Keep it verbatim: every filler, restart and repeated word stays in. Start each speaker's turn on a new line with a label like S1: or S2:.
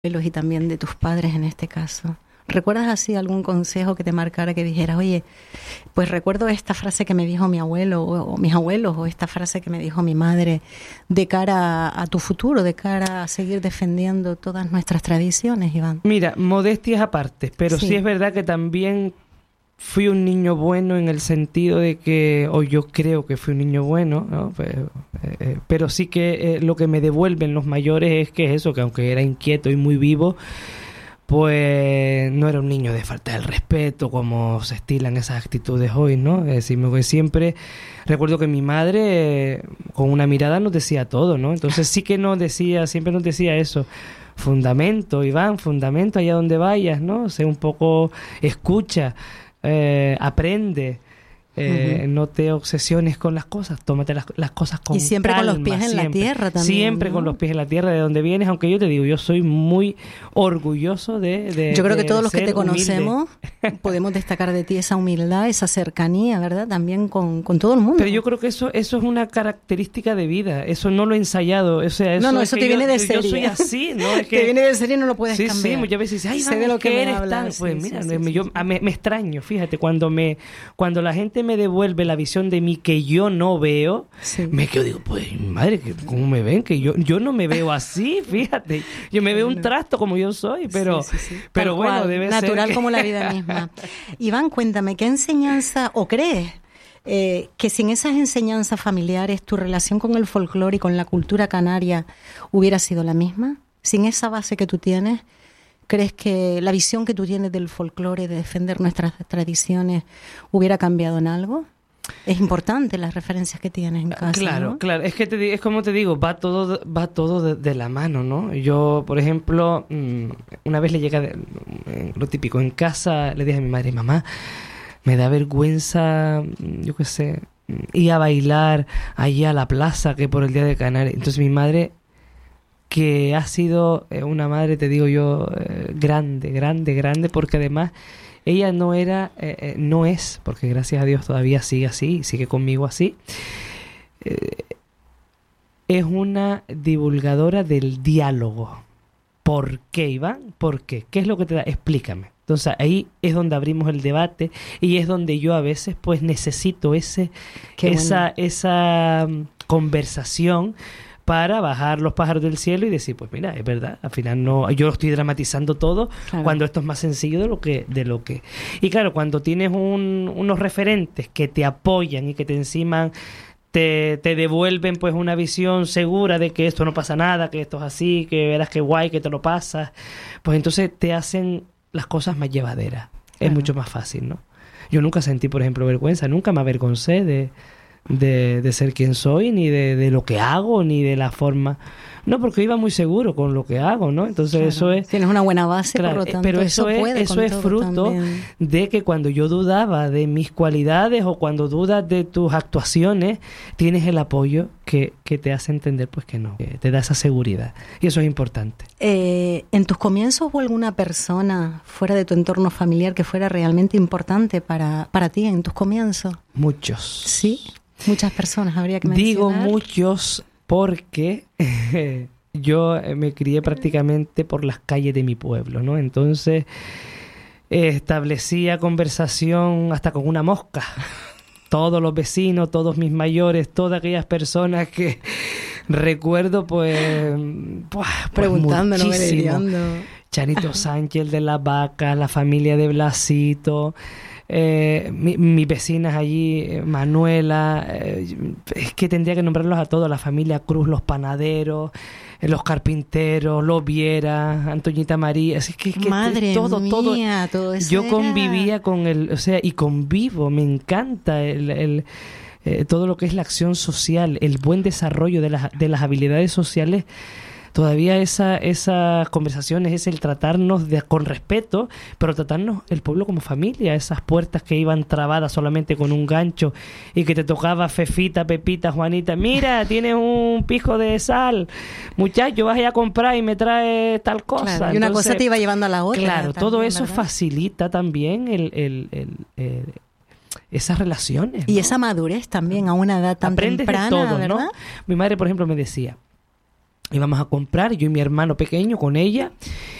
S1: abuelos y también de tus padres en este caso. ¿Recuerdas así algún consejo que te marcara, que dijera, oye, pues recuerdo esta frase que me dijo mi abuelo o, o mis abuelos, o esta frase que me dijo mi madre de cara a, a tu futuro, de cara a seguir defendiendo todas nuestras tradiciones, Iván?
S2: Mira, modestias aparte, pero sí,
S1: Sí
S2: es verdad que también fui un niño bueno en el sentido de que, o yo creo que fui un niño bueno, ¿no? Pero, eh, pero sí que eh, lo que me devuelven los mayores es que es eso, que aunque era inquieto y muy vivo, pues no era un niño de falta del respeto como se estilan esas actitudes hoy, ¿no? Es decir, me- siempre recuerdo que mi madre eh, con una mirada nos decía todo, ¿no? Entonces sí que nos decía, siempre nos decía eso. Fundamento, Iván, fundamento allá donde vayas, ¿no? Sé un poco, escucha, eh, aprende, eh,
S1: Ujú.
S2: no te obsesiones con las cosas, tómate las, las cosas con
S1: Y siempre con los
S2: calma,
S1: pies en la
S2: siempre.
S1: tierra también,
S2: Siempre
S1: ¿no?
S2: con los pies en la tierra de donde vienes, aunque yo te digo, yo soy muy orgulloso de, de
S1: Yo creo que
S2: de
S1: todos los que
S2: ser
S1: te
S2: humilde.
S1: conocemos podemos destacar de ti esa humildad, esa cercanía, ¿verdad? También con, con todo el mundo.
S2: Pero yo creo que eso eso es una característica de vida, eso no lo he ensayado, o sea, eso
S1: No, no,
S2: es
S1: eso
S2: que
S1: te
S2: yo,
S1: viene de
S2: yo- yo
S1: serie.
S2: soy así, ¿no? Es que
S1: Te viene de serie y no lo puedes
S2: sí,
S1: cambiar.
S2: sí, muchas veces dices, ay,
S1: Sé
S2: Iván,
S1: de lo
S2: es
S1: que
S2: que
S1: me
S2: eres
S1: hablas,
S2: tan...
S1: sí,
S2: Pues
S1: sí,
S2: mira,
S1: sí,
S2: me,
S1: sí,
S2: yo,
S1: sí.
S2: a- me, me extraño, fíjate, cuando me cuando la gente me devuelve la visión de mí que yo no veo,
S1: Sí.
S2: me quedo, digo, pues madre, que ¿cómo me ven? Que yo yo no me veo así, fíjate, yo me veo un
S1: Bueno.
S2: trasto como yo soy, pero
S1: Sí, sí, sí.
S2: pero
S1: Tal
S2: bueno,
S1: cual,
S2: debe
S1: natural
S2: ser que-
S1: como la vida misma. Iván, cuéntame, ¿qué enseñanza o crees eh, que sin esas enseñanzas familiares tu relación con el folclore y con la cultura canaria hubiera sido la misma? Sin esa base que tú tienes, ¿crees que la visión que tú tienes del folclore, de defender nuestras tradiciones, hubiera cambiado en algo? Es importante las referencias que tienes en casa,
S2: Claro,
S1: ¿no?
S2: claro, es que te, di- es como te digo, va todo va todo de, de la mano, ¿no? Yo, por ejemplo, mm, una vez le llega de- eh, lo típico en casa, le dije a mi madre, mamá, me da vergüenza, mm, yo qué sé, mm, ir a bailar allí a la plaza que por el Día de Canarias. Entonces mi madre, que ha sido eh, una madre, te digo yo, eh, grande, grande, grande, porque además ella no era, eh, eh, no es, porque gracias a Dios todavía sigue así, sigue conmigo así, eh, es una divulgadora del diálogo. ¿Por qué, Iván? ¿Por qué? ¿Qué es lo que te da? Explícame. Entonces ahí es donde abrimos el debate y es donde yo a veces pues necesito ese,
S1: Qué
S2: esa,
S1: bueno.
S2: esa mm, conversación para bajar los pájaros del cielo y decir, pues mira, es verdad, al final no, yo lo estoy dramatizando todo
S1: Claro.
S2: cuando esto es más sencillo de lo que, de lo que. Y claro, cuando tienes un, unos referentes que te apoyan y que te enciman, te, te devuelven pues una visión segura de que esto no pasa nada, que esto es así, que verás que guay, que te lo pasas, pues entonces te hacen las cosas más llevaderas. Es
S1: Claro.
S2: mucho más fácil, ¿no? Yo nunca sentí, por ejemplo, vergüenza, nunca me avergoncé de, de, de ser quien soy, ni de, de lo que hago, ni de la forma... No, porque iba muy seguro con lo que hago, ¿no? Entonces
S1: Claro.
S2: eso es...
S1: Tienes una buena base,
S2: Claro,
S1: por lo
S2: eh,
S1: tanto,
S2: pero eso, es,
S1: puede
S2: eso
S1: con
S2: es
S1: todo
S2: fruto
S1: también.
S2: de que cuando yo dudaba de mis cualidades o cuando dudas de tus actuaciones, tienes el apoyo que, que te hace entender pues que no, que te da esa seguridad. Y eso es importante.
S1: Eh, ¿En tus comienzos hubo alguna persona fuera de tu entorno familiar que fuera realmente importante para, para ti en tus comienzos?
S2: Muchos.
S1: Sí, muchas personas habría que
S2: Digo
S1: mencionar.
S2: muchos porque yo eh, me crié prácticamente por las calles de mi pueblo, ¿no? Entonces eh, establecía conversación hasta con una mosca. Todos los vecinos, todos mis mayores, todas aquellas personas que recuerdo, pues, pues
S1: Preguntando, no
S2: muchísimo.
S1: mediando.
S2: Chanito Sánchez, el de las vacas, la familia de Blasito, eh, mi- mis vecinas allí, eh, Manuela, eh, es que tendría que nombrarlos a todos, la familia Cruz, los panaderos, eh, los carpinteros, los Viera, Antoñita María, es que, es que
S1: Madre
S2: todo, todo.
S1: mía, todo eso
S2: Yo
S1: era-
S2: convivía con el, o sea, y convivo, me encanta el, el, eh, todo lo que es la acción social, el buen desarrollo de las, de las habilidades sociales. Todavía esa, esas conversaciones, es el tratarnos de, con respeto, pero tratarnos el pueblo como familia, esas puertas que iban trabadas solamente con un gancho y que te tocaba Fefita, Pepita, Juanita, mira, tienes un pico de sal, muchacho, vas a ir a comprar y me traes tal cosa.
S1: Claro, y una
S2: Entonces,
S1: cosa te iba llevando a la otra.
S2: claro, todo
S1: también,
S2: eso
S1: ¿verdad?
S2: facilita también el, el, el, el- esas relaciones,
S1: Y
S2: ¿no?
S1: esa madurez también a una edad tan
S2: Aprendes
S1: temprana,
S2: de todo,
S1: ¿verdad?
S2: ¿no? Mi madre, por ejemplo, me decía, íbamos a comprar, yo y mi hermano pequeño con ella,